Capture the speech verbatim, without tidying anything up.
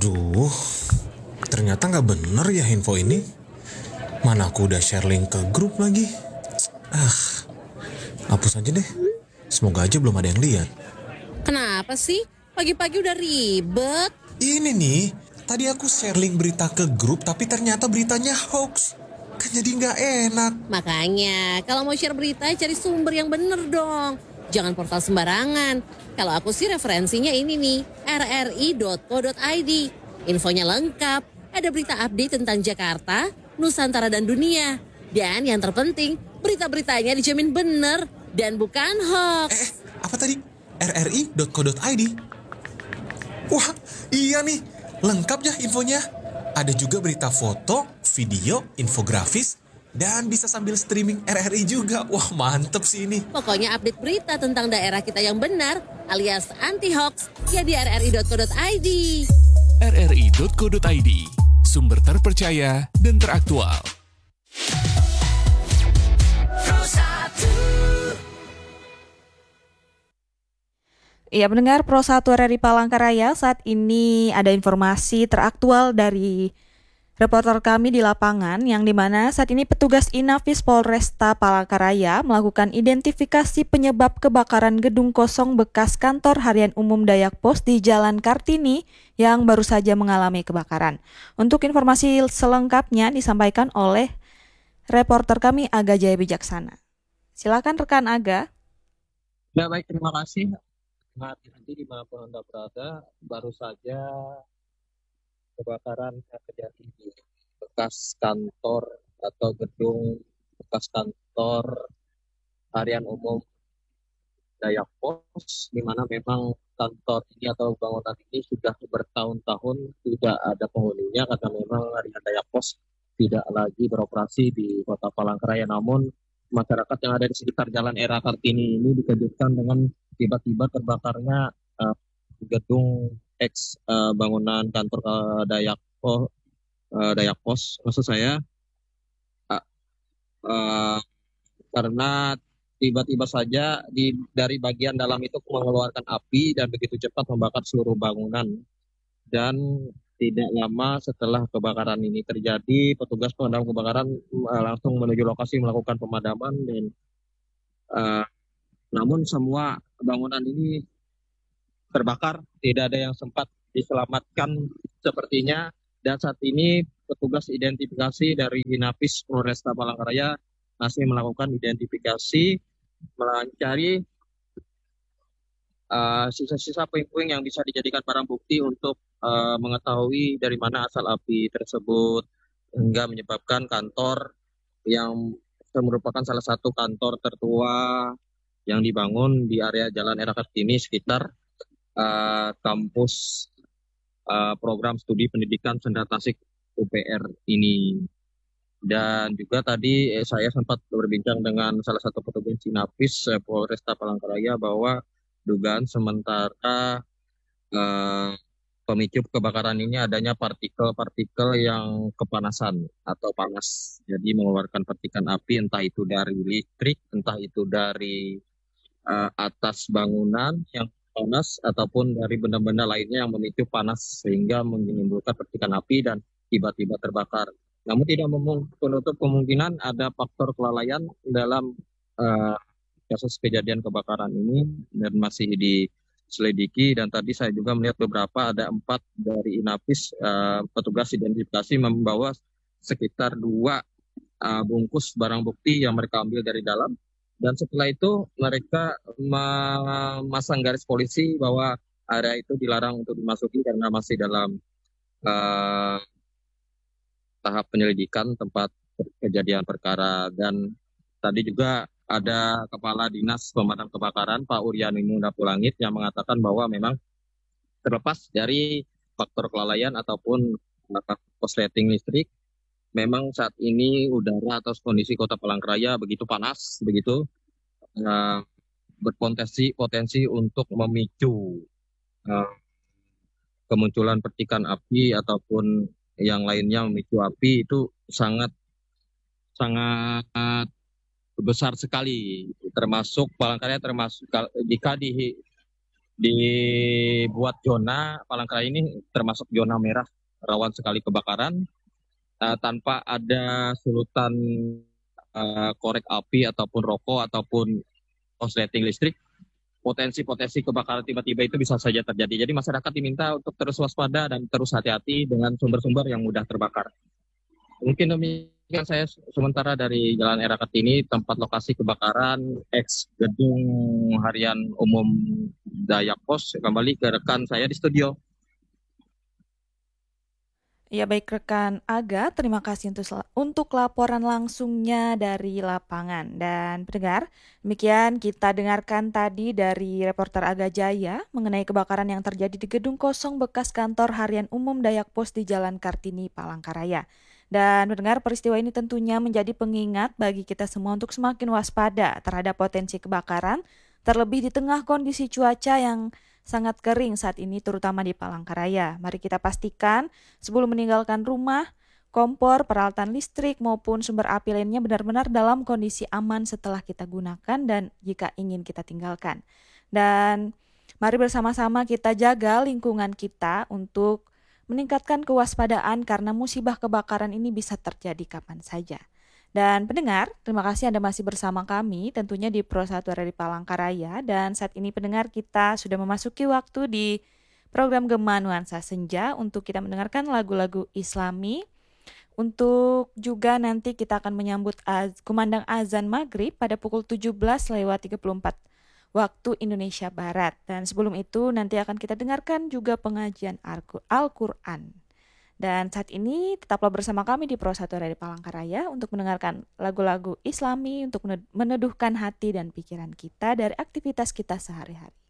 Aduh, ternyata nggak bener ya info ini. Mana aku udah share link ke grup lagi. Ah, hapus aja deh. Semoga aja belum ada yang lihat. Kenapa sih? Pagi-pagi udah ribet. Ini nih, tadi aku share link berita ke grup tapi ternyata beritanya hoax. Kan jadi nggak enak. Makanya, kalau mau share berita, cari sumber yang bener dong. Jangan portal sembarangan. Kalau aku sih referensinya ini nih, r r i dot co dot i d. Infonya lengkap, ada berita update tentang Jakarta, Nusantara dan dunia. Dan yang terpenting, berita-beritanya dijamin bener dan bukan hoax. Eh, apa tadi? r r i dot co dot i d. Wah, iya nih. Lengkap ya infonya. Ada juga berita foto, video, infografis, dan bisa sambil streaming R R I juga. Wah, mantep sih ini. Pokoknya update berita tentang daerah kita yang benar alias anti-hoax ya di r r i dot co dot i d. r r i dot co dot i d, sumber terpercaya dan teraktual. Iya, mendengar Pro satu R R I Palangkaraya, saat ini ada informasi teraktual dari reporter kami di lapangan, yang dimana saat ini petugas Inafis Polresta Palangkaraya melakukan identifikasi penyebab kebakaran gedung kosong bekas kantor harian umum Dayak Pos di Jalan Kartini yang baru saja mengalami kebakaran. Untuk informasi selengkapnya disampaikan oleh reporter kami Aga Jaya Bijaksana. Silakan rekan Aga. Ya baik, terima kasih. Hati-hati dimanapun Anda berada, baru saja kebakaran yang terjadi di bekas kantor atau gedung bekas kantor harian umum Dayak Pos, di mana memang kantor ini atau bangunan ini sudah bertahun-tahun tidak ada penghuninya karena memang harian Dayak Pos tidak lagi beroperasi di Kota Palangkaraya. Namun masyarakat yang ada di sekitar Jalan Era Kartini ini dikejutkan dengan tiba-tiba terbakarnya uh, gedung ex uh, bangunan kantor uh, Dayak Pos, uh, Dayak Pos maksud saya uh, uh, karena tiba-tiba saja di dari bagian dalam itu mengeluarkan api dan begitu cepat membakar seluruh bangunan. Dan tidak lama setelah kebakaran ini terjadi, petugas pemadam kebakaran uh, langsung menuju lokasi melakukan pemadaman dan uh, namun semua bangunan ini terbakar, tidak ada yang sempat diselamatkan sepertinya. Dan saat ini petugas identifikasi dari Inafis Polresta Palangkaraya masih melakukan identifikasi, mencari uh, sisa-sisa puing-puing yang bisa dijadikan barang bukti untuk uh, mengetahui dari mana asal api tersebut hingga menyebabkan kantor yang merupakan salah satu kantor tertua yang dibangun di area Jalan Era Kartini sekitar uh, kampus uh, program studi pendidikan Senda Tasik U P R ini. Dan juga tadi eh, saya sempat berbincang dengan salah satu petugas Inafis eh, Polresta Palangkaraya bahwa dugaan sementara uh, pemicu kebakaran ini adanya partikel-partikel yang kepanasan atau panas. Jadi mengeluarkan percikan api entah itu dari listrik, entah itu dari uh, atas bangunan yang panas ataupun dari benda-benda lainnya yang memicu panas sehingga menimbulkan percikan api dan tiba-tiba terbakar. Namun tidak menutup kemungkinan ada faktor kelalaian dalam uh, kasus kejadian kebakaran ini dan masih diselidiki. Dan tadi saya juga melihat beberapa ada empat dari Inafis uh, petugas identifikasi membawa sekitar dua uh, bungkus barang bukti yang mereka ambil dari dalam. Dan setelah itu mereka memasang garis polisi bahwa area itu dilarang untuk dimasuki karena masih dalam uh, tahap penyelidikan tempat kejadian perkara. Dan tadi juga ada Kepala Dinas Pemadam Kebakaran Pak Uryani Mundapulangit yang mengatakan bahwa memang terlepas dari faktor kelalaian ataupun korsleting listrik, memang saat ini udara atau kondisi Kota Palangkaraya begitu panas, begitu uh, berpotensi potensi untuk memicu uh, kemunculan percikan api ataupun yang lainnya memicu api. Itu sangat sangat besar sekali, termasuk Palangkaraya termasuk jika di dibuat zona Palangkaraya ini termasuk zona merah, rawan sekali kebakaran, uh, tanpa ada sulutan uh, korek api ataupun rokok ataupun korsleting listrik. Potensi-potensi kebakaran tiba-tiba itu bisa saja terjadi. Jadi masyarakat diminta untuk terus waspada dan terus hati-hati dengan sumber-sumber yang mudah terbakar. Mungkin demikian saya sementara dari Jalan Era Kartini, tempat lokasi kebakaran ex gedung harian umum Dayak Pos. Kembali ke rekan saya di studio. Ya baik rekan Aga, terima kasih untuk untuk laporan langsungnya dari lapangan. Dan pendengar, demikian kita dengarkan tadi dari reporter Aga Jaya mengenai kebakaran yang terjadi di gedung kosong bekas kantor harian umum Dayak Pos di Jalan Kartini, Palangkaraya. Dan mendengar peristiwa ini tentunya menjadi pengingat bagi kita semua untuk semakin waspada terhadap potensi kebakaran, terlebih di tengah kondisi cuaca yang sangat kering saat ini terutama di Palangkaraya. Mari kita pastikan sebelum meninggalkan rumah, kompor, peralatan listrik maupun sumber api lainnya benar-benar dalam kondisi aman setelah kita gunakan dan jika ingin kita tinggalkan. Dan mari bersama-sama kita jaga lingkungan kita untuk meningkatkan kewaspadaan karena musibah kebakaran ini bisa terjadi kapan saja. Dan pendengar, terima kasih Anda masih bersama kami tentunya di Pro satu R R I Palangkaraya. Dan saat ini pendengar kita sudah memasuki waktu di program Gema Nuansa Senja untuk kita mendengarkan lagu-lagu Islami. Untuk juga nanti kita akan menyambut az, kumandang azan maghrib pada pukul tujuh belas lewat tiga puluh empat waktu Indonesia Barat. Dan sebelum itu nanti akan kita dengarkan juga pengajian Al-Quran. Dan saat ini tetaplah bersama kami di Pro satu R R I Palangkaraya untuk mendengarkan lagu-lagu Islami untuk meneduhkan hati dan pikiran kita dari aktivitas kita sehari-hari.